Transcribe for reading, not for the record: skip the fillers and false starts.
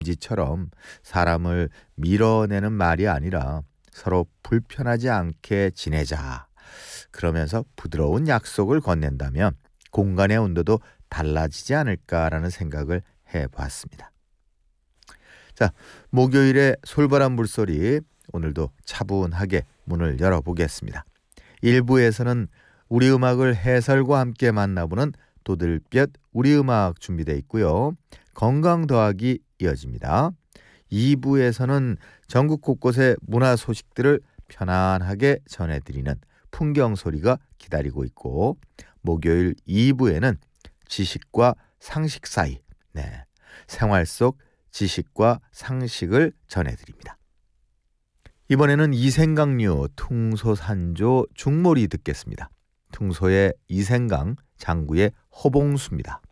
지처럼 사람을 밀어내는 말이 아니라 서로 불편하지 않게 지내자. 그러면서 부드러운 약속을 건넨다면 공간의 온도도 달라지지 않을까라는 생각을 해봤습니다. 자, 목요일의 솔바람 물소리, 오늘도 차분하게 문을 열어보겠습니다. 1부에서는 우리 음악을 해설과 함께 만나보는 도들볕 우리 음악 준비되어 있고요. 건강 더하기 이어집니다. 2부에서는 전국 곳곳의 문화 소식들을 편안하게 전해드리는 풍경 소리가 기다리고 있고, 목요일 2부에는 지식과 상식 사이, 생활 속 지식과 상식을 전해드립니다. 이번에는 이생강류 퉁소산조 중몰이 듣겠습니다. 퉁소의 이생강, 장구의 허봉수입니다.